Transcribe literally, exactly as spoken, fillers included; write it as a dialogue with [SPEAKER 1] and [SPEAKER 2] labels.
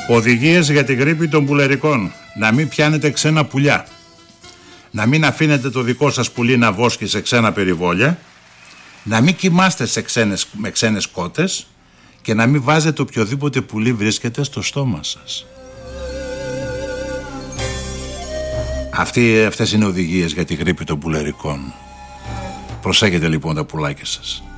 [SPEAKER 1] Οδηγίες για τη γρίπη των πουλερικών. Να μην πιάνετε ξένα πουλιά. Να μην αφήνετε το δικό σας πουλί να βόσκει σε ξένα περιβόλια. Να μην κοιμάστε σε ξένες, με ξένες κότες. Και να μην βάζετε οποιοδήποτε πουλί βρίσκεται στο στόμα σας. Αυτοί, αυτές είναι οδηγίες για τη γρίπη των πουλερικών. Προσέχετε λοιπόν τα πουλάκια σας.